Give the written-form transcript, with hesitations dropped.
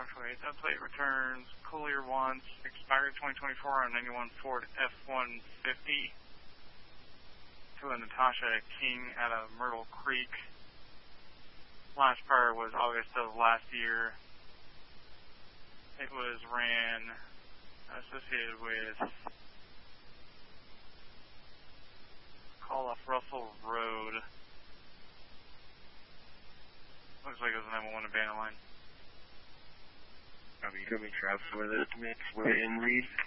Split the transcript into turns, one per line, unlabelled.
Wait, that plate returns Collier once, expired 2024 on 91 Ford F-150 to a Natasha King out of Myrtle Creek. Last prior was August of last year. It was ran associated with call off Russell Road. Looks like it was a 911 abandoned line.
You could be trapped with it, in Reed.